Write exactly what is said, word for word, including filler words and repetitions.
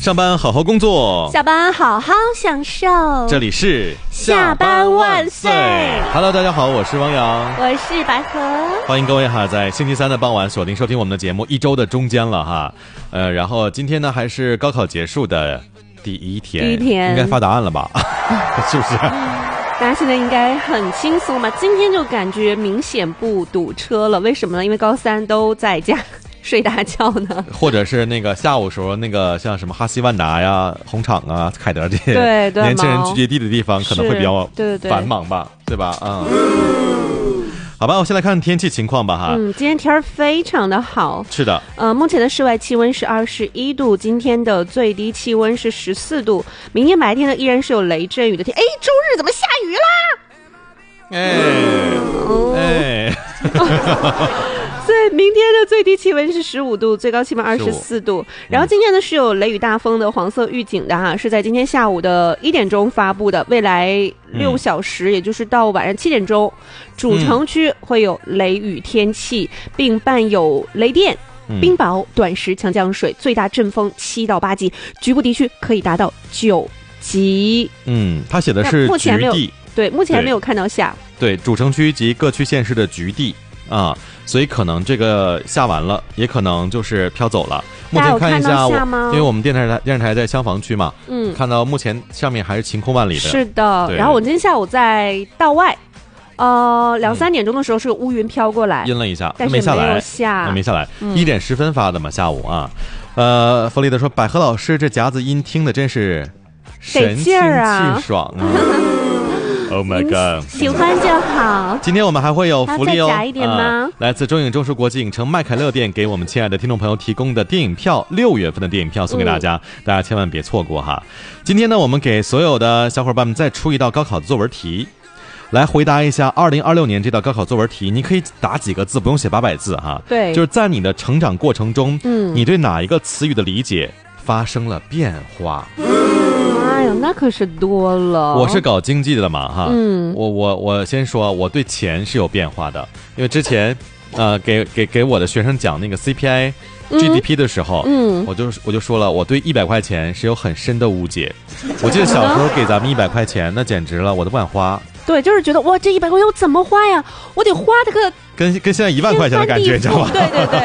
上班好好工作， 下班好好享受。 这里是下班万岁。 Hello， 大家好，我是汪洋， 我是白河。 欢迎各位哈，在星期三的傍晚锁定收听我们的节目，一周的中间了哈。呃，然后今天呢还是高考结束的第一天， 第一天应该发答案了吧？是不是？ 大家现在应该很轻松吧？今天就感觉明显不堵车了，为什么呢？因为高三都在家睡大觉呢， 或者是那个下午时候那个像什么哈西万达呀、红场啊、凯德这些对对年轻人聚集地的地方，可能会比较对对繁忙吧，对吧？嗯。好吧，我先来看天气情况吧哈。 嗯，今天天儿非常的好。 是的。 呃，目前的室外气温是二十一度，今天的最低气温是十四度。明天白天呢依然是有雷阵雨的天。哎，周日怎么下雨啦？ 哎，哦、哎。 所以明天的最低气温是十五度，最高气温二十四度。然后今天呢是有雷雨大风的黄色预警的哈，是在今天下午的一点钟发布的，未来六小时，嗯、也就是到晚上七点钟，主城区会有雷雨天气，嗯、并伴有雷电、冰雹、短时强降水，最大阵风七到八级，局部地区可以达到九级。 嗯，他写的是局地， 对，目前还没有看到下。 对，主城区及各区县市的局地。啊，所以可能这个下完了，也可能就是飘走了。目前看一下我，因为我们电视台电视台在襄樊区嘛，嗯，看到目前上面还是晴空万里的。 是的，然后我今天下午在道外，呃，两三点钟的时候是有乌云飘过来， 阴了一下， 但是没下来， 下没下来，一、嗯、点十分发的嘛，下午啊。呃，弗利德说，百合老师这夹子音听的真是神清气爽啊。Oh my god！ 喜欢就好。 今天我们还会有福利哦， 再加一点吗？ 呃、来自中影中枢国际影城麦凯乐店给我们亲爱的听众朋友提供的电影票，六月份的电影票送给大家，嗯、大家千万别错过哈。今天呢，我们给所有的小伙伴们再出一道高考的作文题，来回答一下二零二六年这道高考作文题。你可以打几个字，不用写八百字哈。 对， 就是在你的成长过程中，嗯，你对哪一个词语的理解发生了变化？ 哎呦，那可是多了。 我是搞经济的嘛，哈， 嗯， 我我我先说，我对钱是有变化的，因为之前，呃，给给给我的学生讲那个 C P I、G D P 的时候，嗯，我就我就说了，我对一百块钱是有很深的误解。我记得小时候给咱们一百块钱，那简直了，我都不敢花。 对，就是觉得哇，这一百块钱我怎么花呀？我得花这个。 跟跟现在一万块钱的感觉，你知道吗？ 对对对，